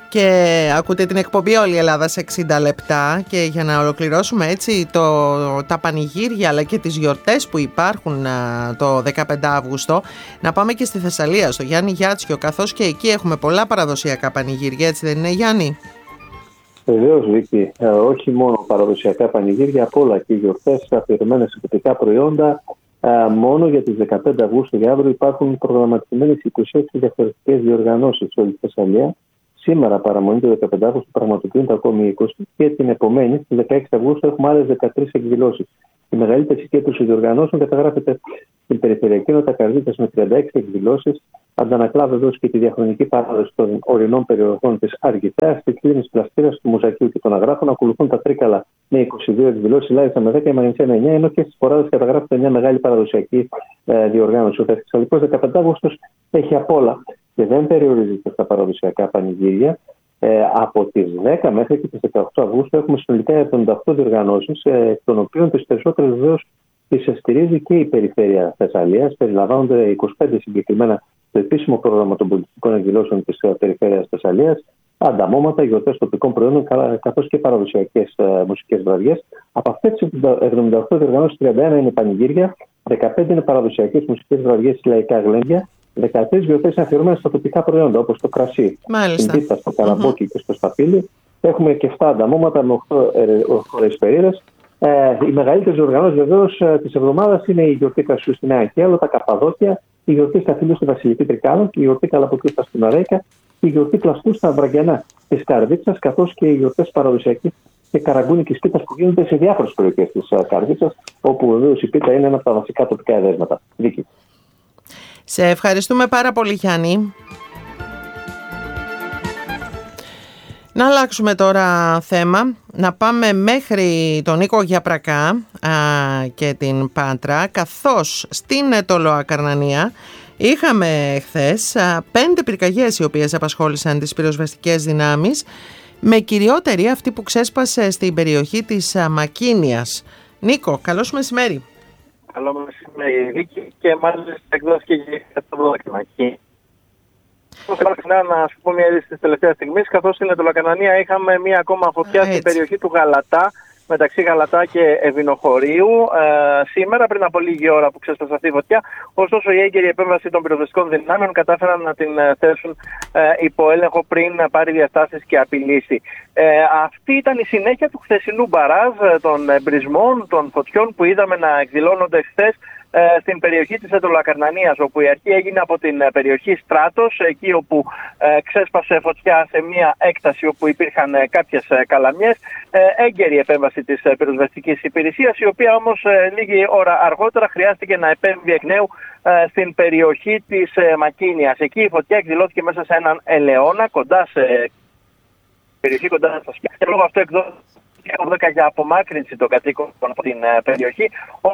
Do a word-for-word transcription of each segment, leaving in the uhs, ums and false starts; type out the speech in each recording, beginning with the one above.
Και ακούτε την εκπομπή Όλη η Ελλάδα σε εξήντα λεπτά και για να ολοκληρώσουμε έτσι το, τα πανηγύρια αλλά και τις γιορτές που υπάρχουν α, το δεκαπέντε Αύγουστο, να πάμε και στη Θεσσαλία, στο Γιάννη Γιάτσιο, καθώς και εκεί έχουμε πολλά παραδοσιακά πανηγύρια, έτσι δεν είναι, Γιάννη? Βεβαίως, Βίκη, ε, όχι μόνο παραδοσιακά πανηγύρια, από όλα και γιορτές, αφιερωμένες σε τοπικά προϊόντα. Ε, μόνο για τις δεκαπέντε Αυγούστου για αύριο υπάρχουν προγραμματισμένες είκοσι έξι διαφορετικές διοργανώσεις σε όλη τη Θεσσαλία. Σήμερα, παραμονή του δεκαπέντε Αυγούστου, πραγματοποιούνται ακόμη είκοσι και την επομένη, στις δεκαέξι Αυγούστου, έχουμε άλλες δεκατρείς εκδηλώσεις. Η μεγαλύτερη συγκέντρωση διοργανώσεων καταγράφεται στην περιφερειακή νότα Καρδίτσας με τριάντα έξι εκδηλώσεις. Αντανακλά βεβαίως και τη διαχρονική παράδοση των ορεινών περιοχών της Αργιτάς, τη κλίνη πλαστήρας του Μουζακίου και των Αγράφων. Ακολουθούν τα Τρίκαλα με είκοσι δύο εκδηλώσεις, η Λάρισα με δέκα, η Μαγνησία με εννιά, ενώ και στις Ποράδες καταγράφεται μια μεγάλη παραδοσιακή ε, διοργάνωση. Ο Θεσσαλικός δεκαπέντε Αυγούστου έχει απ' όλα και δεν περιορίζεται στα παραδοσιακά πανηγύρια. Ε, από τις δέκα μέχρι και τις δεκαοκτώ Αυγούστου έχουμε συνολικά εβδομήντα οκτώ διοργανώσεις, ε, εκ των οποίων τις περισσότερες βεβαίως τις στηρίζει και η περιφέρεια Θεσσαλίας. Περιλαμβάνονται είκοσι πέντε συγκεκριμένα στο επίσημο πρόγραμμα των πολιτικών εκδηλώσεων της περιφέρειας Θεσσαλίας, ανταμώματα, γιορτές τοπικών προϊόντων καθώς και παραδοσιακές ε, μουσικές βραδιές. Από αυτές τις εβδομήντα οκτώ διοργανώσεις, τριάντα ένα είναι πανηγύρια, δεκαπέντε είναι παραδοσιακές μουσικές βραδιές, λαϊκά γλέντια, δεκατρείς γιορτές είναι αφιερωμένες στα τοπικά προϊόντα όπως το κρασί, Μάλιστα. την πίτα, στο καραμπόκι mm-hmm. και στο σταφύλι. Έχουμε και εφτά ανταμώματα με οκτώ χωρεσπερίδες. Ε, οι μεγαλύτερες διοργανώσεις βεβαίως ε, της εβδομάδας είναι η γιορτή κρασιού στη Νέα Κέλο, τα Καπαδόκια, η γιορτή σταφύλου στη Βασιλική Τρικάλων, η γιορτή καλαμποκιού στην Αρέικα, η γιορτή πλαστού στα Βραγκιανά της Καρδίτσας, καθώς και οι γιορτές παραδοσιακής και καραγκούνικης πίτας που γίνονται σε διάφορες περιοχές της Καρδίτσας, όπου βεβαίως η πίτα είναι ένα από τα βασικά τοπικά εδέσματα. Δίκη. Σε ευχαριστούμε πάρα πολύ, Γιάννη. Να αλλάξουμε τώρα θέμα, να πάμε μέχρι τον Νίκο Γιαπρακά α, και την Πάτρα, καθώς στην Αιτωλοακαρνανία είχαμε χθες α, πέντε πυρκαγιές οι οποίες απασχόλησαν τις πυροσβεστικές δυνάμεις, με κυριότερη αυτή που ξέσπασε στην περιοχή της α, Μακίνιας. Νίκο, καλώς μεσημέρι. Καλό μεσημέρι, Βίκη, και μάλιστα εκδόθηκε και το δώκιμα. Να σου πω μια είδηση της τελευταίας στιγμής, καθώς στην Αιτωλοακαρνανία είχαμε μια ακόμα φωτιά στην περιοχή του Γαλατά, μεταξύ Γαλατά και Ευηνοχωρίου, ε, σήμερα, πριν από λίγη ώρα που ξέσπασε αυτή η φωτιά. Ωστόσο, η έγκαιρη επέμβαση των πυροσβεστικών δυνάμεων κατάφεραν να την θέσουν ε, υπό έλεγχο πριν πάρει διαστάσεις και απειλήσει. Ε, αυτή ήταν η συνέχεια του χθεσινού μπαράζ, των εμπρισμών, των φωτιών που είδαμε να εκδηλώνονται χθες στην περιοχή της Αιτωλοακαρνανίας, όπου η αρχή έγινε από την περιοχή Στράτος, εκεί όπου ε, ξέσπασε φωτιά σε μια έκταση όπου υπήρχαν ε, κάποιες ε, καλαμιές. Ε, έγκαιρη επέμβαση της ε, πυροσβεστικής υπηρεσίας, η οποία όμως ε, λίγη ώρα αργότερα χρειάστηκε να επέμβει εκ νέου ε, στην περιοχή της ε, Μακίνιας. Εκεί η φωτιά εκδηλώθηκε μέσα σε έναν ελαιώνα, κοντά σε περιοχή, κοντά στα σπίτια. Λόγω αυτού εκδόθηκε για απομάκρυνση των κατοίκων από την uh, περιοχή.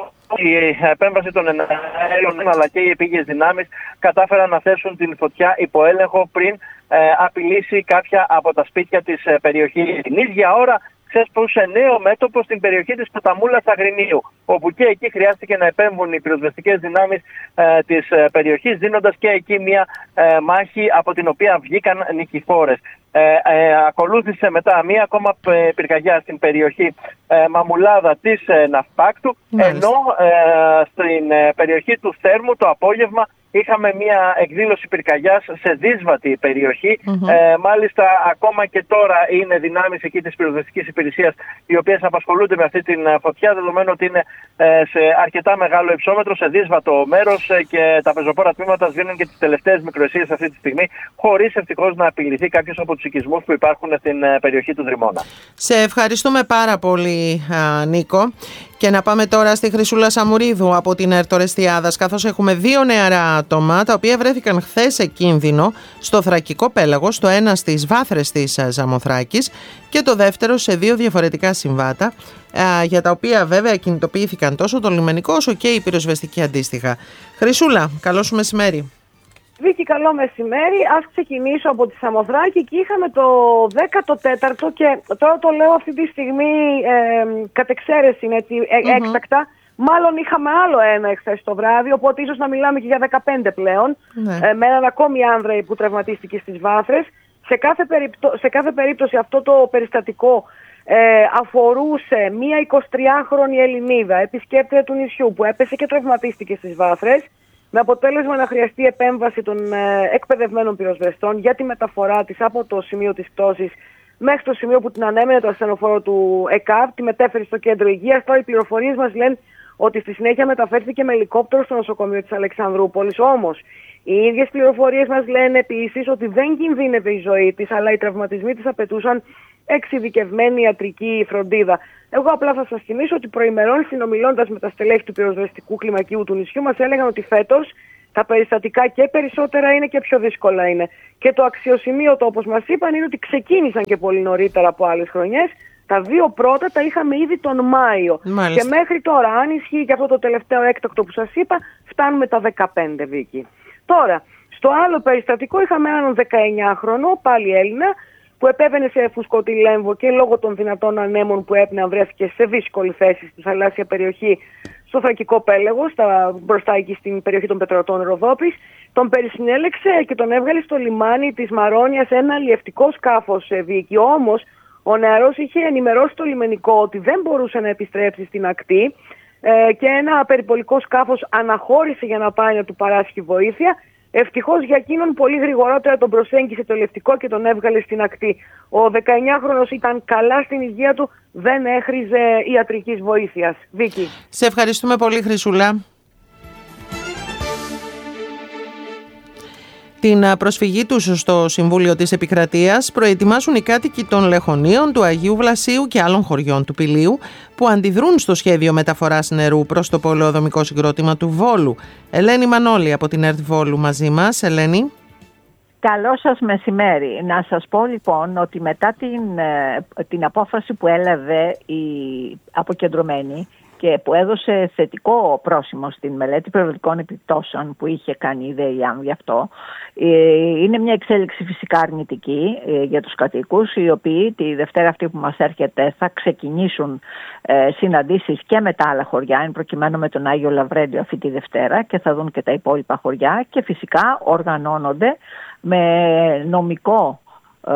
Η επέμβαση των εναέριων αλλά και οι επίγειες δυνάμεις κατάφεραν να θέσουν την φωτιά υπό έλεγχο πριν uh, απειλήσει κάποια από τα σπίτια της uh, περιοχής. Την ίδια ώρα ξέσπασε νέο μέτωπο στην περιοχή της Ποταμούλας Αγρινίου, όπου και εκεί χρειάστηκε να επέμβουν οι πυροσβεστικές δυνάμεις ε, της ε, περιοχής, δίνοντας και εκεί μια ε, μάχη από την οποία βγήκαν νικηφόρες. Ε, ε, ακολούθησε μετά μία ακόμα πυρκαγιά στην περιοχή ε, Μαμουλάδα της ε, Ναυπάκτου, ενώ ε, στην ε, περιοχή του Θέρμου το απόγευμα είχαμε μια εκδήλωση πυρκαγιάς σε δύσβατη περιοχή. Mm-hmm. Ε, μάλιστα, ακόμα και τώρα είναι δυνάμεις εκεί της πυροσβεστικής υπηρεσίας οι οποίες απασχολούνται με αυτή την φωτιά, δεδομένου ότι είναι ε, σε αρκετά μεγάλο υψόμετρο, σε δύσβατο μέρος ε, και τα πεζοπόρα τμήματα σβήνουν και τις τελευταίες μικροαισίες αυτή τη στιγμή, χωρίς ευτυχώς να απειληθεί κάποιος από τους οικισμούς που υπάρχουν στην ε, περιοχή του Δρυμώνα. Σε ευχαριστούμε πάρα πολύ, α, Νίκο. Και να πάμε τώρα στη Χρυσούλα Σαμουρίδου από την Ερτορεστιάδας, καθώς έχουμε δύο νεαρά άτομα τα οποία βρέθηκαν χθες σε κίνδυνο στο Θρακικό Πέλαγος, το ένα στις βάθρες της Ζαμοθράκης και το δεύτερο σε δύο διαφορετικά συμβάτα, για τα οποία βέβαια κινητοποιήθηκαν τόσο το λιμενικό όσο και η πυροσβεστική αντίστοιχα. Χρυσούλα, καλό σου μεσημέρι. Βίκη, καλό μεσημέρι. Ας ξεκινήσω από τη Σαμοθράκη. Εκεί είχαμε το δέκατο τέταρτο και τώρα το λέω αυτή τη στιγμή ε, κατ' εξαίρεση, έτσι, ε, mm-hmm. έκτακτα. Μάλλον είχαμε άλλο ένα εχθές το βράδυ, οπότε ίσως να μιλάμε και για δεκαπέντε πλέον, mm-hmm. ε, με έναν ακόμη άνδρα που τραυματίστηκε στις βάθρες. Σε κάθε, περιπτώ, σε κάθε περίπτωση αυτό το περιστατικό ε, αφορούσε μία εικοσιτριάχρονη Ελληνίδα, επισκέπτρια του νησιού, που έπεσε και τραυματίστηκε στις Βάθρες, με αποτέλεσμα να χρειαστεί επέμβαση των ε, εκπαιδευμένων πυροσβεστών για τη μεταφορά της από το σημείο της πτώσης μέχρι το σημείο που την ανέμενε το ασθενοφόρο του ΕΚΑΒ, τη μετέφερε στο κέντρο υγείας. Τώρα οι πληροφορίες μας λένε ότι στη συνέχεια μεταφέρθηκε με ελικόπτερο στο νοσοκομείο της Αλεξανδρούπολης. Όμως, οι ίδιες πληροφορίες μας λένε επίσης ότι δεν κινδύνευε η ζωή της, αλλά οι τραυματισμοί της απαιτούσαν εξειδικευμένη ιατρική φροντίδα. Εγώ απλά θα σας θυμίσω ότι προημερών, συνομιλώντας με τα στελέχη του πυροσβεστικού κλιμακίου του νησιού, μας έλεγαν ότι φέτος τα περιστατικά και περισσότερα είναι και πιο δύσκολα είναι. Και το αξιοσημείωτο, όπως μας είπαν, είναι ότι ξεκίνησαν και πολύ νωρίτερα από άλλες χρονιές. Τα δύο πρώτα τα είχαμε ήδη τον Μάιο. Μάλιστα. Και μέχρι τώρα, αν ισχύει και αυτό το τελευταίο έκτακτο που σας είπα, φτάνουμε τα δεκαπέντε, Βίκη. Τώρα, στο άλλο περιστατικό είχαμε έναν δεκαεννιάχρονο, πάλι Έλληνα, που επέβαινε σε φουσκωτή λέμβο και λόγω των δυνατών ανέμων που έπνεαν βρέθηκε σε δύσκολη θέση στη θαλάσσια περιοχή, στο Θρακικό Πέλαγο, στα, μπροστά εκεί στην περιοχή των Πετρωτών Ροδόπης. Τον περισυνέλεξε και τον έβγαλε στο λιμάνι της Μαρόνιας ένα αλλιευτικό σκάφος, Βίκη. Όμως, ο νεαρός είχε ενημερώσει το λιμενικό ότι δεν μπορούσε να επιστρέψει στην ακτή ε, και ένα περιπολικό σκάφος αναχώρησε για να πάει να του παράσχει βοήθεια. Ευτυχώς για εκείνον πολύ γρηγορότερα τον προσέγγισε το ελευτικό και τον έβγαλε στην ακτή. Ο δεκαεννιάχρονος ήταν καλά στην υγεία του, δεν έχριζε ιατρικής βοήθειας. Βίκη. Σε ευχαριστούμε πολύ, Χρυσούλα. Την προσφυγή τους στο Συμβούλιο της Επικρατείας προετοιμάσουν οι κάτοικοι των Λεχωνίων, του Αγίου Βλασίου και άλλων χωριών του Πηλίου που αντιδρούν στο σχέδιο μεταφοράς νερού προς το πολεοδομικό συγκρότημα του Βόλου. Ελένη Μανώλη από την ΕΡΤ Βόλου μαζί μας. Ελένη. Καλό σας μεσημέρι. Να σας πω λοιπόν ότι μετά την, την απόφαση που έλαβε η αποκεντρωμένη και που έδωσε θετικό πρόσημο στην μελέτη περιβαλλοντικών επιπτώσεων που είχε κάνει η ΔΕΙΑΜ γι' αυτό, είναι μια εξέλιξη φυσικά αρνητική για τους κατοίκους, οι οποίοι τη Δευτέρα αυτή που μας έρχεται θα ξεκινήσουν συναντήσεις και με τα άλλα χωριά, εν προκειμένου με τον Άγιο Λαβρέντιο αυτή τη Δευτέρα, και θα δουν και τα υπόλοιπα χωριά και φυσικά οργανώνονται με νομικό ε,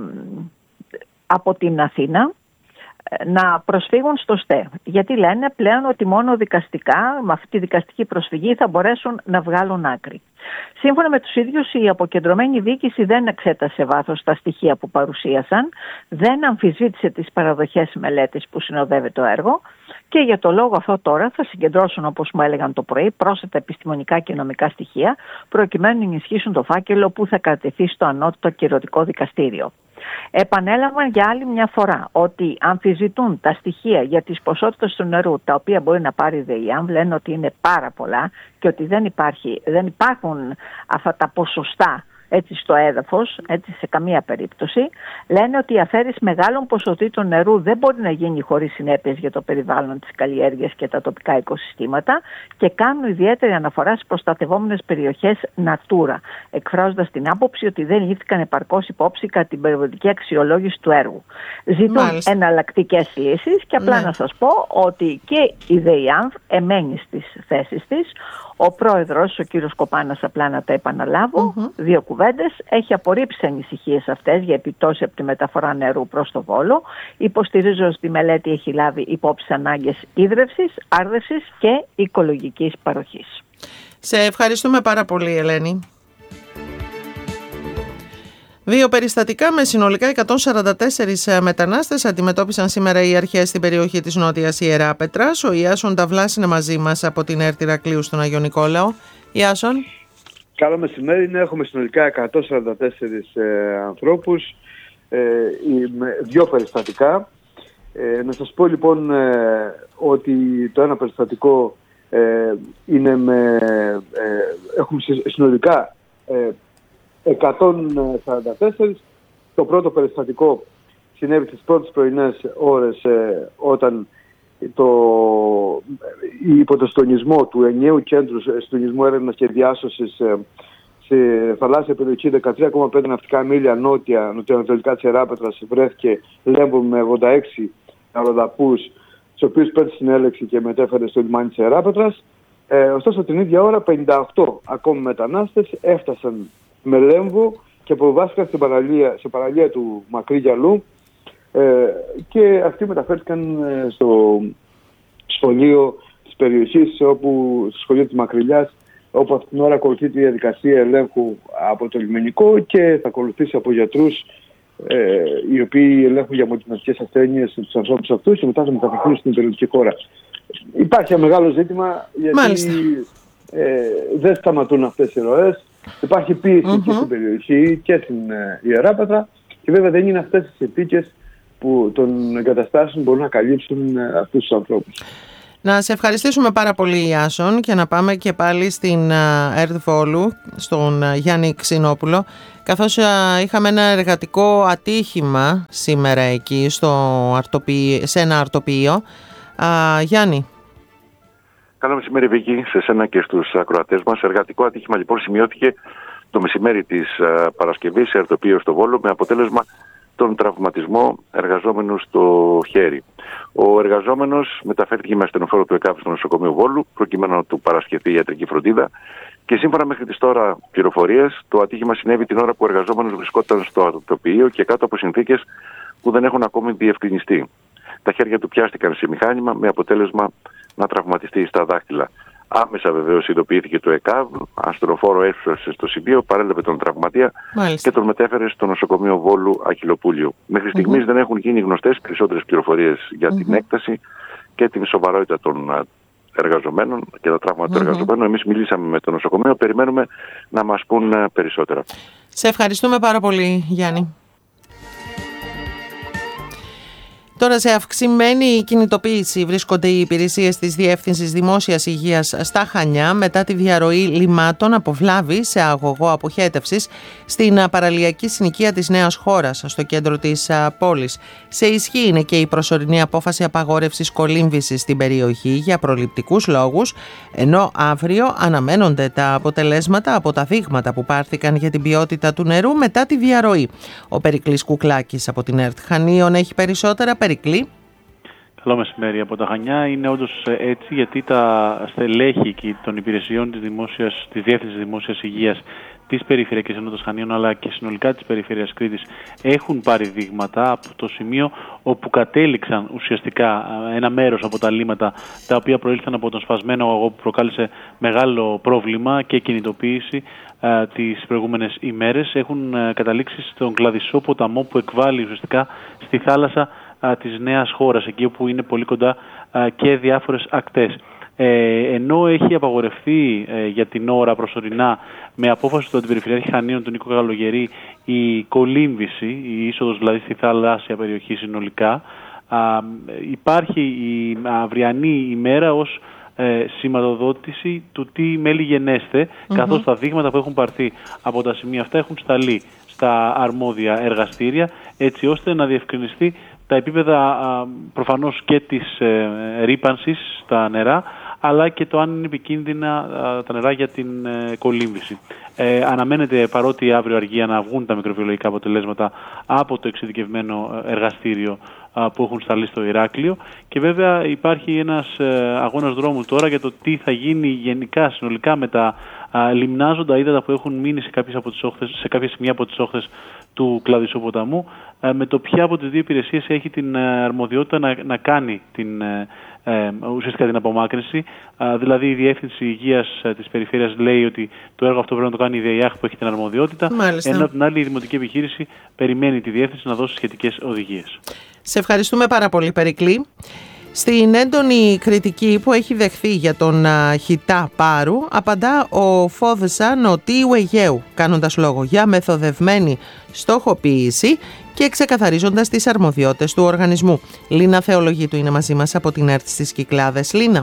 από την Αθήνα να προσφύγουν στο ΣΤΕ. Γιατί λένε πλέον ότι μόνο δικαστικά, με αυτή τη δικαστική προσφυγή, θα μπορέσουν να βγάλουν άκρη. Σύμφωνα με τους ίδιους, η αποκεντρωμένη διοίκηση δεν εξέτασε βάθος τα στοιχεία που παρουσίασαν, δεν αμφισβήτησε τις παραδοχές μελέτης που συνοδεύει το έργο και για το λόγο αυτό τώρα θα συγκεντρώσουν, όπως μου έλεγαν το πρωί, πρόσθετα επιστημονικά και νομικά στοιχεία προκειμένου να ενισχύσουν το φάκελο που θα κατατεθεί στο ανώτατο κυρωτικό δικαστήριο. Επανέλαβαν για άλλη μια φορά ότι αμφισβητούν τα στοιχεία για τις ποσότητες του νερού τα οποία μπορεί να πάρει η ΔΕΙΑΜ, λένε ότι είναι πάρα πολλά και ότι δεν, υπάρχει, δεν υπάρχουν αυτά τα ποσοστά έτσι στο έδαφος, έτσι σε καμία περίπτωση. Λένε ότι η αφαίρεση μεγάλων ποσοτήτων νερού δεν μπορεί να γίνει χωρίς συνέπειες για το περιβάλλον, τις καλλιέργειες και τα τοπικά οικοσυστήματα και κάνουν ιδιαίτερη αναφορά στις προστατευόμενες περιοχές Natura, εκφράζοντας την άποψη ότι δεν λήφθηκαν επαρκώς υπόψη κατά την περιβαλλοντική αξιολόγηση του έργου. Ζητούν εναλλακτικές λύσεις και απλά ναι. να σας πω ότι και η ΔΕΙΑΜ εμένει στις θέσεις της. Ο πρόεδρος, ο κύριος Κοπάνας, απλά να τα επαναλάβω, mm-hmm. δύο κουβέντες, έχει απορρίψει ανησυχίες αυτές για επιπτώσεις από τη μεταφορά νερού προς το Βόλο. Υποστηρίζοντας ότι η μελέτη έχει λάβει υπόψη ανάγκες ίδρευσης, άρδευσης και οικολογικής παροχής. Σε ευχαριστούμε πάρα πολύ, Ελένη. Δύο περιστατικά με συνολικά εκατόν σαράντα τέσσερις μετανάστες αντιμετώπισαν σήμερα οι αρχές στην περιοχή της Νότιας Ιεράπετρας. Ο Ιάσον Ταυλάς είναι μαζί μας από την ΕΡΤ Ηρακλείου στον Άγιο Νικόλαο. Ιάσον. Καλό μεσημέρι. Έχουμε συνολικά εκατόν σαράντα τέσσερις ε, ανθρώπους, ε, δύο περιστατικά. Ε, να σας πω λοιπόν ε, ότι το ένα περιστατικό ε, είναι με... Ε, έχουμε συνολικά ε, εκατόν σαράντα τέσσερις. Το πρώτο περιστατικό συνέβη τις πρώτες πρωινές ώρες ε, όταν το, υπό το συντονισμό του ενιαίου κέντρου συντονισμού έρευνας και διάσωσης ε, σε θαλάσσια περιοχή δεκατρία κόμμα πέντε ναυτικά μίλια νότια, νοτιοανατολικά της Ιεράπετρας βρέθηκε λέμβο με ογδόντα έξι αλλοδαπούς, τους οποίους πέτυχε συνέλεξη και μετέφερε στο λιμάνι της Ιεράπετρας. Ε, ωστόσο την ίδια ώρα πενήντα οκτώ ακόμη μετανάστες έφτασαν με λέμβο και αποβάστηκαν στην παραλία, σε παραλία του Μακρύ Γυαλού ε, και αυτοί μεταφέρθηκαν ε, στο σχολείο της περιοχής, όπου, στο σχολείο της Μακρυλιάς, όπου αυτήν την ώρα ακολουθεί τη διαδικασία ελέγχου από το λιμενικό και θα ακολουθήσει από γιατρούς ε, οι οποίοι ελέγχουν για μολυσματικές ασθένειες τους ανθρώπους αυτούς και μετά θα μεταφερθούν στην περιοχική χώρα. Υπάρχει ένα μεγάλο ζήτημα, γιατί ε, δεν σταματούν αυτές οι ροές. Υπάρχει πίεση mm-hmm. και στην περιοχή και στην ε, Ιεράπετρα, και βέβαια δεν είναι αυτές τις συνθήκες που των εγκαταστάσεων μπορούν να καλύψουν ε, αυτούς τους ανθρώπους. Να σε ευχαριστήσουμε πάρα πολύ, Ιάσον, και να πάμε και πάλι στην ΕΡΤ Βόλου, στον Γιάννη Ξινόπουλο, καθώς είχαμε ένα εργατικό ατύχημα σήμερα εκεί στο αρτοποιείο, σε ένα αρτοποιείο. Α, Γιάννη. Καλό μεσημέρι, Βίκη, σε σένα και στους ακροατές μας. Εργατικό ατύχημα λοιπόν σημειώθηκε το μεσημέρι της Παρασκευής σε αρτοποιείο στο Βόλο, με αποτέλεσμα τον τραυματισμό εργαζόμενου στο χέρι. Ο εργαζόμενος μεταφέρθηκε με ασθενοφόρο του ΕΚΑΒ στο νοσοκομείο Βόλου, προκειμένου να του παρασχεθεί ιατρική φροντίδα, και σύμφωνα μέχρι τις τώρα πληροφορίες, το ατύχημα συνέβη την ώρα που ο εργαζόμενος βρισκόταν στο αρτοποιείο και κάτω από συνθήκες που δεν έχουν ακόμη διευκρινιστεί. Τα χέρια του πιάστηκαν σε μηχάνημα, με αποτέλεσμα να τραυματιστεί στα δάχτυλα. Άμεσα βεβαίως ειδοποιήθηκε το ΕΚΑΒ, ασθενοφόρο έφτασε στο σημείο, παρέλαβε τον τραυματία Μάλιστα. και τον μετέφερε στο νοσοκομείο Βόλου Αχιλλοπούλιου. Μέχρι στιγμής mm-hmm. δεν έχουν γίνει γνωστές περισσότερες πληροφορίες για mm-hmm. την έκταση και την σοβαρότητα των εργαζομένων και τα τραύματα mm-hmm. των εργαζομένων. Εμείς μιλήσαμε με το νοσοκομείο, περιμένουμε να μας πούν περισσότερα. Σε ευχαριστούμε πάρα πολύ, Γιάννη. Τώρα σε αυξημένη κινητοποίηση βρίσκονται οι υπηρεσίες της Διεύθυνσης Δημόσιας Υγείας στα Χανιά μετά τη διαρροή λιμάτων από βλάβη σε αγωγό αποχέτευσης στην παραλιακή συνοικία της Νέας Χώρας, στο κέντρο της πόλης. Σε ισχύ είναι και η προσωρινή απόφαση απαγόρευσης κολύμβησης στην περιοχή για προληπτικούς λόγους, ενώ αύριο αναμένονται τα αποτελέσματα από τα δείγματα που πάρθηκαν για την ποιότητα του νερού μετά τη διαρροή. Ο Περικλής Κουκλάκης από την ΕΡΤ Χανίων έχει περισσότερα. Περικλή. Καλό μεσημέρι από τα Χανιά. Είναι όντως έτσι, γιατί τα στελέχη των υπηρεσιών της, δημόσιας, της Διεύθυνσης Δημόσιας Υγείας της Περιφερειακής Ενότητας Χανίων, αλλά και συνολικά της Περιφέρειας Κρήτης, έχουν πάρει δείγματα από το σημείο όπου κατέληξαν ουσιαστικά ένα μέρος από τα λίμματα, τα οποία προήλθαν από τον σπασμένο αγωγό που προκάλεσε μεγάλο πρόβλημα και κινητοποίηση α, τις προηγούμενες ημέρες. Έχουν α, καταλήξει στον Κλαδισσό ποταμό που εκβάλλει ουσιαστικά στη θάλασσα α, της Νέας Χώρας, εκεί όπου είναι πολύ κοντά α, και διάφορες ακτές. Ε, ενώ έχει απαγορευτεί ε, για την ώρα προσωρινά, με απόφαση του Αντιπεριφερειάρχη Χανίων του Νίκο Καλογερή, η κολύμβηση, η είσοδος δηλαδή στη θαλάσσια περιοχή συνολικά, α, υπάρχει η αυριανή ημέρα ως ε, σηματοδότηση του τι μέλη γενέστε, mm-hmm. καθώς τα δείγματα που έχουν πάρθει από τα σημεία αυτά έχουν σταλεί στα αρμόδια εργαστήρια, έτσι ώστε να διευκρινιστεί τα επίπεδα α, προφανώς και της ε, ρύπανσης στα νερά, αλλά και το αν είναι επικίνδυνα α, τα νερά για την ε, κολύμβηση. Ε, αναμένεται, παρότι αύριο αργία, να βγουν τα μικροβιολογικά αποτελέσματα από το εξειδικευμένο εργαστήριο α, που έχουν σταλεί στο Ηράκλειο, και βέβαια υπάρχει ένας ε, αγώνας δρόμου τώρα για το τι θα γίνει γενικά συνολικά με τα α, λιμνάζοντα ύδατα που έχουν μείνει σε κάποιες, από τις όχθες, σε κάποιες σημεία από τις όχθες του Κλαδισσού ποταμού, ε, με το ποια από τις δύο υπηρεσίες έχει την ε, αρμοδιότητα να, να κάνει την, ε, ε, ουσιαστικά την απομάκρυνση. Ε, δηλαδή η Διεύθυνση Υγείας ε, της Περιφέρειας λέει ότι το έργο αυτό πρέπει να το κάνει η ΔΕΙΑΧ που έχει την αρμοδιότητα, Μάλιστα. ενώ την άλλη η Δημοτική Επιχείρηση περιμένει τη Διεύθυνση να δώσει σχετικές οδηγίες. Σε ευχαριστούμε πάρα πολύ, Περικλή. Στην έντονη κριτική που έχει δεχθεί για τον α, χιτά Πάρου, απαντά ο Φόδεσα Νοτίου Αιγαίου, κάνοντας λόγο για μεθοδευμένη στοχοποίηση και ξεκαθαρίζοντας τις αρμοδιότητες του οργανισμού. Λίνα Θεολογίτου είναι μαζί μας από την ΕΡΤ στις Κυκλάδες. Λίνα.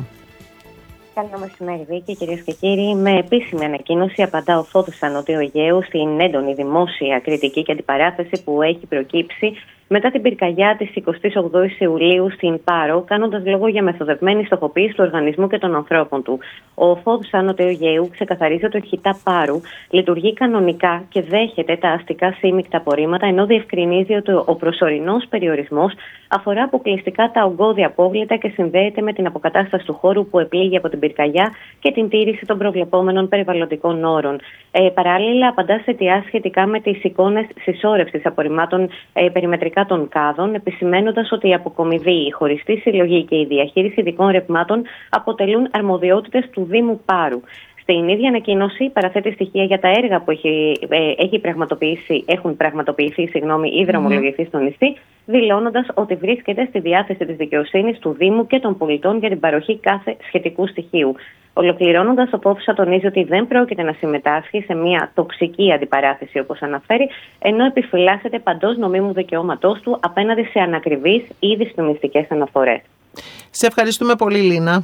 Καλό μεσημέρι, Βίκη, κυρίες και κύριοι. Με επίσημη ανακοίνωση απαντά ο Φόδεσα Νοτίου Αιγαίου στην έντονη δημόσια κριτική και αντιπαράθεση που έχει προκύψει μετά την πυρκαγιά της εικοστής ογδόης Ιουλίου στην Πάρο, κάνοντας λόγο για μεθοδευμένη στοχοποίηση του οργανισμού και των ανθρώπων του. Ο ΦΟΒ Άνω Αιγαίου ξεκαθαρίζει ότι ο ΧΙΤΑ Πάρου λειτουργεί κανονικά και δέχεται τα αστικά σύμμικτα απορρίμματα, ενώ διευκρινίζει ότι ο προσωρινός περιορισμός αφορά αποκλειστικά τα ογκώδια απόβλητα και συνδέεται με την αποκατάσταση του χώρου που επλήγει από την πυρκαγιά και την τήρηση των προβλεπόμενων περιβαλλοντικών όρων. Ε, παράλληλα, απαντά σε αιτιάσεις σχετικά με τις εικόνες συσσόρευσης απορριμμάτων ε, περιμετρικά των κάδων, επισημαίνοντας ότι η αποκομιδή, η χωριστή συλλογή και η διαχείριση ειδικών ρευμάτων αποτελούν αρμοδιότητες του Δήμου Πάρου. Στην ίδια ανακοίνωση παραθέτει στοιχεία για τα έργα που έχει, ε, έχει πραγματοποιήσει, έχουν πραγματοποιηθεί συγγνώμη, ή δρομολογηθεί mm-hmm. στο νησί, δηλώνοντας ότι βρίσκεται στη διάθεση της δικαιοσύνης, του Δήμου και των πολιτών για την παροχή κάθε σχετικού στοιχείου. Ολοκληρώνοντας, ο ΦΟΒΣΑ τονίζει ότι δεν πρόκειται να συμμετάσχει σε μια τοξική αντιπαράθεση, όπως αναφέρει, ενώ επιφυλάσσεται παντός νομίμου δικαιώματός του απέναντι σε ανακριβείς ή δυσφημιστικές αναφορές. Σε ευχαριστούμε πολύ, Λίνα.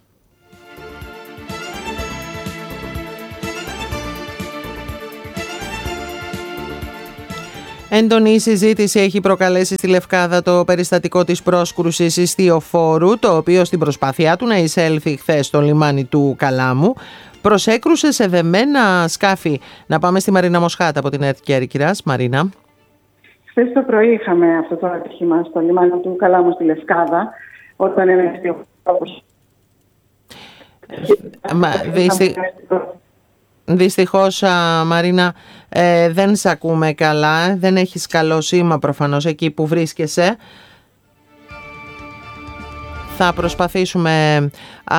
Έντονη συζήτηση έχει προκαλέσει στη Λευκάδα το περιστατικό της πρόσκρουσης ιστιοφόρου, το οποίο στην προσπάθειά του να εισέλθει χθες στο λιμάνι του Καλάμου προσέκρουσε σε δεμένα σκάφη. Να πάμε στη Μαρίνα Μοσχάτα από την ΕΡΤ Κέρκυρας. Μαρίνα. Χθες το πρωί είχαμε αυτό το ατύχημα στο λιμάνι του Καλάμου στη Λευκάδα, όταν ένα ιστιοφόρο. Δυστυχώς, Μαρίνα, ε, δεν σε ακούμε καλά, δεν έχεις καλό σήμα προφανώς εκεί που βρίσκεσαι. Θα προσπαθήσουμε, α,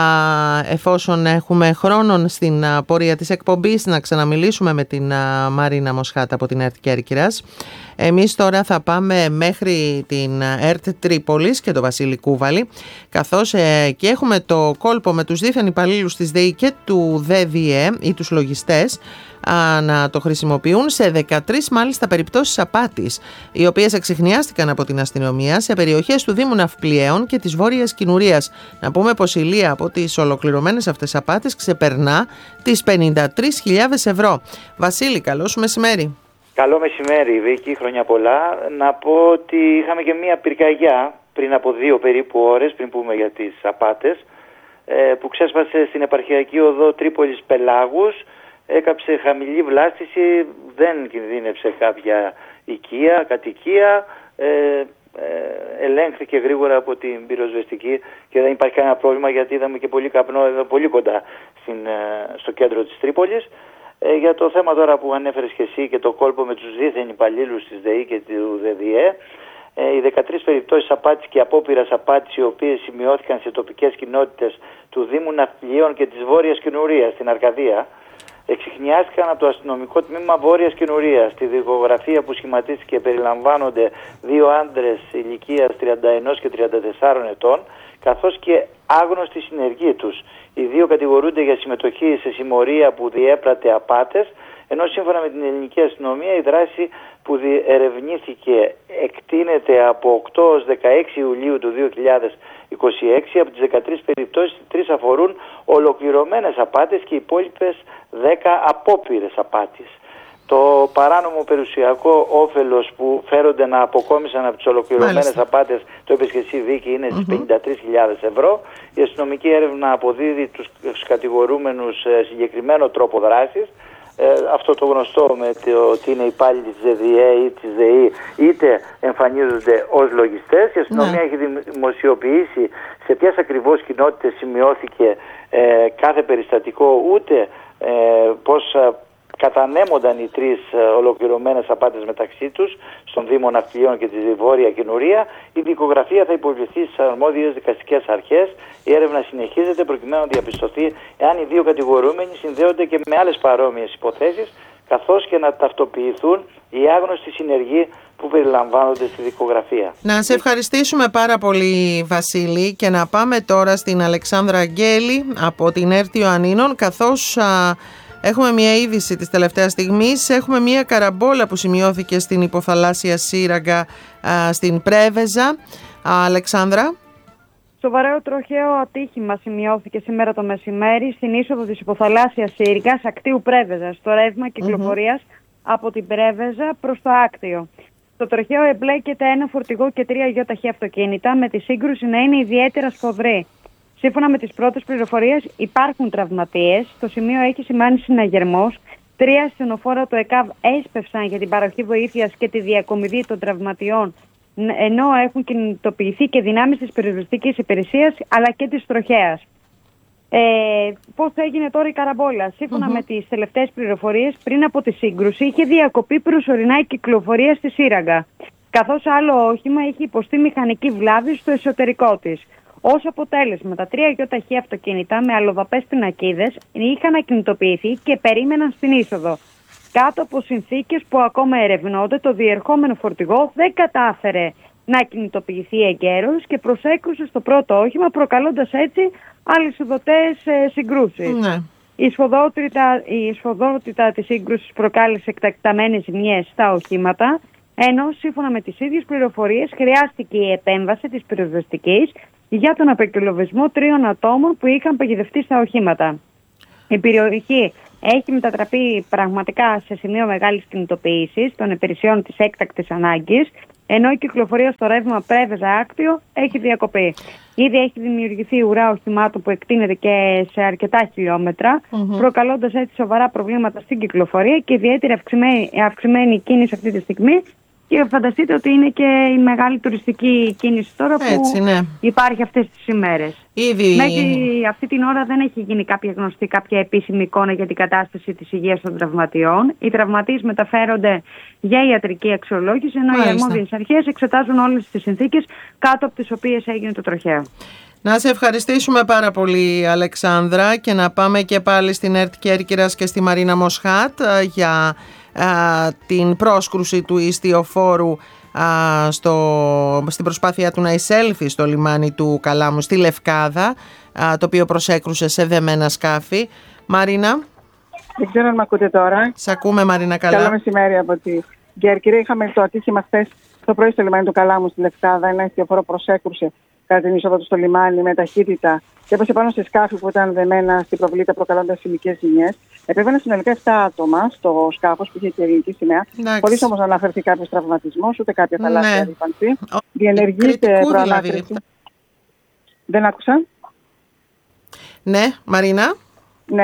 εφόσον έχουμε χρόνο στην α, πορεία της εκπομπής, να ξαναμιλήσουμε με την α, Μαρίνα Μοσχάτα από την ΕΡΤ Κέρκυρας. Εμείς τώρα θα πάμε μέχρι την ΕΡΤ Τρίπολης και το Βασίλη Κούβαλη, καθώς ε, και έχουμε το κόλπο με τους δίθεν υπαλλήλους της ΔΕΗ και του ΔΕΔΙΕ ή τους λογιστές α, να το χρησιμοποιούν σε δεκατρείς μάλιστα περιπτώσεις απάτης, οι οποίες εξιχνιάστηκαν από την αστυνομία σε περιοχές του Δήμου Ναυπλιαίων και της Βόρειας Κινουρίας. Να πούμε πως η Λία από τις ολοκληρωμένες αυτές απάτες ξεπερνά τις πενήντα τρεις χιλιάδες ευρώ. Βασίλη, καλό σου μεσημέρι. Καλό μεσημέρι, Βίκη, χρόνια πολλά. Να πω ότι είχαμε και μία πυρκαγιά πριν από δύο περίπου ώρες, πριν πούμε για τις απάτες, που ξέσπασε στην επαρχιακή οδό Τρίπολης Πελάγους, έκαψε χαμηλή βλάστηση, δεν κινδύνεψε κάποια οικία, κατοικία, ε, ε, ελέγχθηκε γρήγορα από την πυροσβεστική και δεν υπάρχει κανένα πρόβλημα, γιατί είδαμε και πολύ καπνό εδώ πολύ κοντά στην, στο κέντρο της Τρίπολης. Ε, για το θέμα τώρα που ανέφερες και εσύ και το κόλπο με τους δίθεν υπαλλήλους της ΔΕΗ και του ΔΕΔΙΕ, ε, οι δεκατρείς περιπτώσεις απάτης και απόπειρας απάτης, οι οποίες σημειώθηκαν σε τοπικές κοινότητες του Δήμου Ναυπλιαίων και της Βόρειας Κινουρίας στην Αρκαδία, εξιχνιάστηκαν από το αστυνομικό τμήμα Βόρειας Κινουρίας. Στη δικογραφία που σχηματίστηκε περιλαμβάνονται δύο άντρες ηλικίας τριάντα ένα και τριάντα τέσσερα ετών, καθώς και άγνωστοι συνεργοί τους. Οι δύο κατηγορούνται για συμμετοχή σε συμμορία που διέπρατε απάτες, ενώ σύμφωνα με την ελληνική αστυνομία η δράση που ερευνήθηκε εκτείνεται από οκτώ έως δεκαέξι Ιουλίου του δύο χιλιάδες είκοσι έξι. Από τις δεκατρείς περιπτώσεις, τρεις αφορούν ολοκληρωμένες απάτες και οι υπόλοιπες δέκα απόπειρες απάτης. Το παράνομο περιουσιακό όφελος που φέρονται να αποκόμισαν από τις ολοκληρωμένες απάτες, το είπες και εσύ, Βίκη, είναι στις mm-hmm. πενήντα τρεις χιλιάδες ευρώ. Η αστυνομική έρευνα αποδίδει τους κατηγορούμενους σε συγκεκριμένο τρόπο δράσης. Ε, αυτό το γνωστό με το ότι είναι υπάλληλοι της ΔΕΔΙΕ ή της ΔΕΗ, είτε εμφανίζονται ως λογιστές. Η αστυνομία ναι. έχει δημοσιοποιήσει σε ποιες ακριβώς κοινότητες σημειώθηκε ε, κάθε περιστατικό, ούτε ε, πώς κατανέμονταν οι τρεις ολοκληρωμένες απάτες μεταξύ τους στον Δήμο Ναυπλιαίων και τη Βόρεια Κινουρία. Η δικογραφία θα υποβληθεί στις αρμόδιες δικαστικές αρχές. Η έρευνα συνεχίζεται προκειμένου να διαπιστωθεί εάν οι δύο κατηγορούμενοι συνδέονται και με άλλες παρόμοιες υποθέσεις, καθώς και να ταυτοποιηθούν οι άγνωστοι συνεργοί που περιλαμβάνονται στη δικογραφία. Να σε ευχαριστήσουμε πάρα πολύ, Βασίλη, και να πάμε τώρα στην Αλεξάνδρα Αγγέλη από την ΕΡΤ Ιωαννίνων, καθώς α, έχουμε μια είδηση της τελευταίας στιγμής. Έχουμε μια καραμπόλα που σημειώθηκε στην υποθαλάσσια σύραγγα α, στην Πρέβεζα. Α, Αλεξάνδρα. Σοβαρό τροχαίο ατύχημα σημειώθηκε σήμερα το μεσημέρι στην είσοδο της υποθαλάσσιας σύριγγας Ακτίου Πρέβεζα, στο ρεύμα κυκλοφορίας mm-hmm. από την Πρέβεζα προς το Άκτιο. Στο τροχαίο εμπλέκεται ένα φορτηγό και τρία γιοταχή αυτοκίνητα, με τη σύγκρουση να είναι ιδιαίτερα σφοδρή. Σύμφωνα με τις πρώτες πληροφορίες, υπάρχουν τραυματίες. Στο σημείο έχει σημάνει συναγερμός. Τρία ασθενοφόρα του ΕΚΑΒ έσπευσαν για την παροχή βοήθειας και τη διακομιδή των τραυματιών, ενώ έχουν κινητοποιηθεί και δυνάμεις της πυροσβεστικής υπηρεσίας αλλά και της τροχέας. Ε, πώς έγινε τώρα η καραμπόλα? Σύμφωνα mm-hmm. με τις τελευταίες πληροφορίες, πριν από τη σύγκρουση είχε διακοπεί προσωρινά η κυκλοφορία στη Σύραγγα, καθώς άλλο όχημα είχε υποστεί μηχανική βλάβη στο εσωτερικό της. Ως αποτέλεσμα, τα τρία γιοταχή αυτοκίνητα με αλλοδαπές πινακίδες είχαν ακινητοποιηθεί και περίμεναν στην είσοδο. Κάτω από συνθήκες που ακόμα ερευνώνται, το διερχόμενο φορτηγό δεν κατάφερε να κινητοποιηθεί εγκαίρως και προσέκρουσε στο πρώτο όχημα, προκαλώντας έτσι αλυσιδωτές ε, συγκρούσεις. Ναι. Η σφοδρότητα, η σφοδρότητα της σύγκρουσης προκάλεσε εκτακταμένες ζημιές στα οχήματα, ενώ σύμφωνα με τις ίδιες πληροφορίες χρειάστηκε η επέμβαση της πυροσβεστικής για τον απεκκυλοβισμό τριών ατόμων που είχαν παγιδευτεί στα οχήματα. Η περιοχή έχει μετατραπεί πραγματικά σε σημείο μεγάλης κινητοποίησης των υπηρεσιών της έκτακτης ανάγκης, ενώ η κυκλοφορία στο ρεύμα Πρέβεζα-Άκτιο έχει διακοπεί. Ήδη έχει δημιουργηθεί ουρά οχημάτων που εκτείνεται και σε αρκετά χιλιόμετρα, mm-hmm. προκαλώντας έτσι σοβαρά προβλήματα στην κυκλοφορία και ιδιαίτερη αυξημένη, αυξημένη κίνηση αυτή τη στιγμή. Και φανταστείτε ότι είναι και η μεγάλη τουριστική κίνηση τώρα που έτσι, ναι. υπάρχει αυτές τις ημέρες. Ήδη... Μέχρι αυτή την ώρα δεν έχει γίνει κάποια γνωστή, κάποια επίσημη εικόνα για την κατάσταση της υγείας των τραυματιών. Οι τραυματίες μεταφέρονται για ιατρική αξιολόγηση, ενώ Μάλιστα. οι αρμόδιες αρχές εξετάζουν όλες τις συνθήκες κάτω από τις οποίες έγινε το τροχαίο. Να σε ευχαριστήσουμε πάρα πολύ, Αλεξάνδρα, και να πάμε και πάλι στην ΕΡΤ Κέρκυρας και στη Μαρίνα Μοσχάτ για α, την πρόσκρουση του ιστιοφόρου α, στο, στην προσπάθεια του να εισέλθει στο λιμάνι του Καλάμου στη Λευκάδα, α, το οποίο προσέκρουσε σε δεμένα σκάφη. Μαρίνα. Δεν ξέρω αν με ακούτε τώρα. Σ' ακούμε, Μαρίνα, καλά. Καλό μεσημέρι από τη Κέρκυρα. Είχαμε το ατύχημα χθες το πρωί στο λιμάνι του Καλάμου στη Λευκάδα. Ένα ιστιοφόρο προσέκρουσε κατά την είσοδο του στο λιμάνι με ταχύτητα και έπεσε πάνω σε σκάφη που ήταν δεμένα στην προβλήτα, προκαλώντας σημικές ζημιές. Επέβαιναν συνολικά επτά άτομα στο σκάφος που είχε και ελληνική σημαία, χωρίς όμως να αναφερθεί κάποιος τραυματισμός ούτε κάποια θαλάσσια ναι. ρήπανση. Διενεργείται προανάκριση. Δηλαδή. Δεν άκουσα. Ναι, Μαρίνα. Ναι.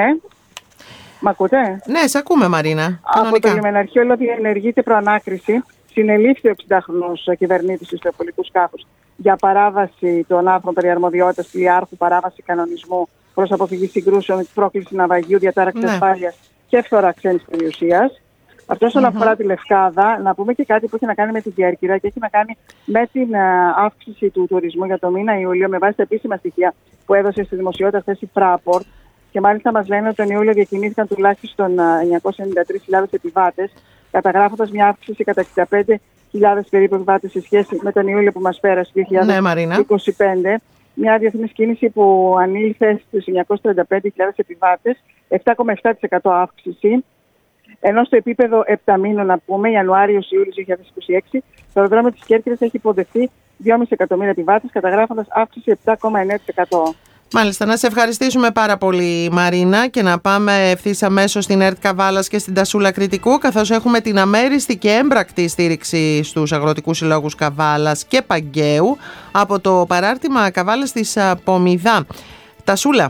Μ' ακούτε? Ναι, σε ακούμε, Μαρίνα. Από το λιμεναρχείο διενεργείται προανάκριση. Συνελήφθη ο εξηντάχρονος κυβερνήτης του ιστιοπολικού σκάφους για παράβαση των άρθρων περί αρμοδιότητας πλοιάρχου, παράβαση κανονισμού προς αποφυγή συγκρούσεων, πρόκληση ναυαγίου, διατάραξη ναι. ασφάλειας και φθορά ξένης περιουσίας. Αυτό όσον mm-hmm. αφορά τη Λευκάδα, να πούμε και κάτι που έχει να κάνει με την Κέρκυρα και έχει να κάνει με την uh, αύξηση του τουρισμού για το μήνα Ιούλιο, με βάση τα επίσημα στοιχεία που έδωσε στη δημοσιότητα χθες η Fraport. Και μάλιστα μας λένε ότι τον Ιούλιο διακινήθηκαν τουλάχιστον εννιακόσιες ενενήντα τρεις χιλιάδες επιβάτες, καταγράφοντας μια αύξηση κατά εξήντα πέντε χιλιάδες περίπου επιβάτες σε σχέση με τον Ιούλιο που μας πέρασε, δύο χιλιάδες είκοσι πέντε. Ναι, μια διεθνής κίνηση που ανήλθε στους εννιακόσιες τριάντα πέντε χιλιάδες επιβάτες, επτά κόμμα επτά τοις εκατό αύξηση. Ενώ στο επίπεδο επταμήνων, να πούμε, Ιανουάριο-Ιούλιο δύο χιλιάδες είκοσι έξι, το αεροδρόμιο της Κέρκυρας έχει υποδεχθεί δυόμισι εκατομμύρια επιβάτες, καταγράφοντας αύξηση επτά κόμμα εννέα τοις εκατό. Μάλιστα, να σε ευχαριστήσουμε πάρα πολύ, Μαρίνα, και να πάμε ευθύς αμέσως στην ΕΡΤ Καβάλας και στην Τασούλα Κρητικού, καθώς έχουμε την αμέριστη και έμπρακτη στήριξη στους αγροτικούς συλλόγους Καβάλας και Παγκαίου από το παράρτημα Καβάλας της Πομιδά. Τασούλα.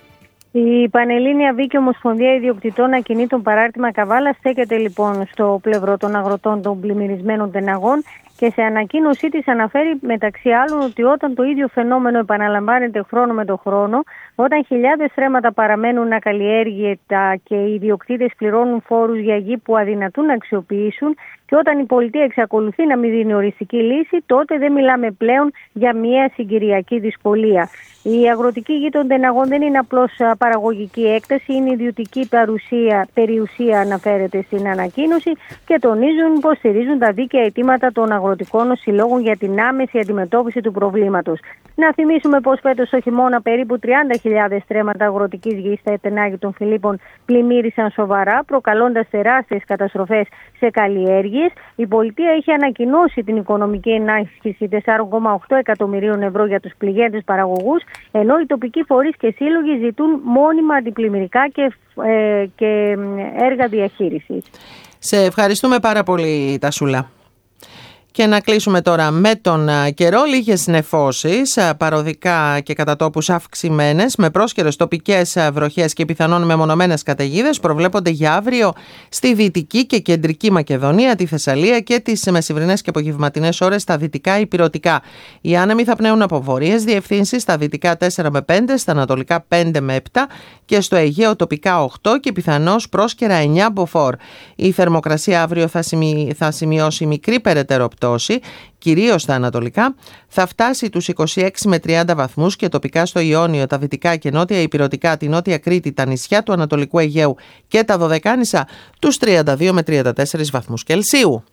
Η Πανελλήνια Βίκη Ομοσπονδία Ιδιοκτητών Ακινήτων παράρτημα Καβάλα στέκεται λοιπόν στο πλευρό των αγροτών των πλημμυρισμένων τεναγών και σε ανακοίνωσή της αναφέρει μεταξύ άλλων ότι όταν το ίδιο φαινόμενο επαναλαμβάνεται χρόνο με το χρόνο, όταν χιλιάδες στρέμματα παραμένουν ακαλλιέργητα και οι ιδιοκτήτες πληρώνουν φόρους για γη που αδυνατούν να αξιοποιήσουν και όταν η πολιτεία εξακολουθεί να μην δίνει οριστική λύση, τότε δεν μιλάμε πλέον για μια συγκυριακή δυσκολία. Η αγροτική γη των τεναγών δεν είναι απλώς παραγωγική έκταση, είναι ιδιωτική παρουσία, περιουσία, αναφέρεται στην ανακοίνωση και τονίζουν πως στηρίζουν τα δίκαια αιτήματα των αγροτικών συλλόγων για την άμεση αντιμετώπιση του προβλήματος. Να θυμίσουμε πως φέτος το χειμώνα περίπου τριάντα χιλιάδες στρέμματα αγροτικής γης στα Ετενάγη των Φιλίππων πλημμύρισαν σοβαρά, προκαλώντας τεράστιες καταστροφές σε καλλιέργειες. Η πολιτεία έχει ανακοινώσει την οικονομική ενίσχυση τέσσερα κόμμα οκτώ εκατομμυρίων ευρώ για τους πληγέντες παραγωγούς, ενώ οι τοπικοί φορείς και σύλλογοι ζητούν μόνιμα αντιπλημμυρικά και, ε, και έργα διαχείρισης. Σε ευχαριστούμε πάρα πολύ, Τασούλα. Και να κλείσουμε τώρα με τον καιρό. Λίγες νεφώσεις, παροδικά και κατά τόπους αυξημένες, με πρόσκαιρες τοπικές βροχές και πιθανόν μεμονωμένες καταιγίδες προβλέπονται για αύριο στη Δυτική και Κεντρική Μακεδονία, τη Θεσσαλία και τις μεσημβρινές και απογευματινές ώρες στα δυτικά υπηρετικά. Οι άνεμοι θα πνέουν από βορείες διευθύνσεις, στα δυτικά τέσσερα με πέντε, στα ανατολικά πέντε με επτά και στο Αιγαίο τοπικά οκτώ και πιθανώς πρόσκαιρα εννιά μποφόρ. Η θερμοκρασία αύριο θα, σημει... θα σημειώσει μικρή περαιτέρω πτώση, κυρίως στα ανατολικά, θα φτάσει τους είκοσι έξι με τριάντα βαθμούς και τοπικά στο Ιόνιο, τα δυτικά και νότια υπηρετικά, τη Νότια Κρήτη, τα νησιά του Ανατολικού Αιγαίου και τα Δωδεκάνησα τους τριάντα δύο με τριάντα τέσσερα βαθμούς Κελσίου.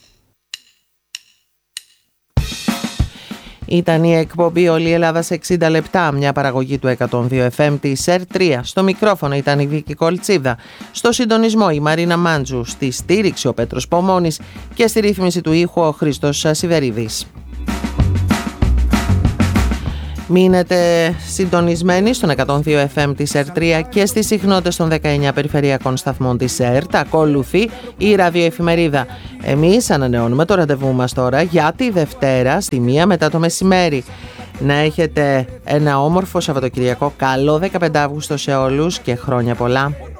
Ήταν η εκπομπή «Όλη η Ελλάδα σε εξήντα λεπτά», μια παραγωγή του εκατόν δύο εφ εμ της ΕΡ τρία. Στο μικρόφωνο ήταν η Βίκη Κολτσίδα, στο συντονισμό η Μαρίνα Μάντζου, στη στήριξη ο Πέτρος Πομώνης και στη ρύθμιση του ήχου ο Χρήστος Σιδερίδης. Μείνετε συντονισμένοι στον εκατόν δύο εφ εμ της ΕΡ τρία και στις συχνότητες των δεκαεννιά περιφερειακών σταθμών της ΕΡΤ. Ακολουθεί η ραδιοεφημερίδα. Εμείς ανανεώνουμε το ραντεβού μας τώρα για τη Δευτέρα στη μία μετά το μεσημέρι. Να έχετε ένα όμορφο Σαββατοκυριακό. Καλό δεκαπέντε Αυγούστου σε όλους και χρόνια πολλά.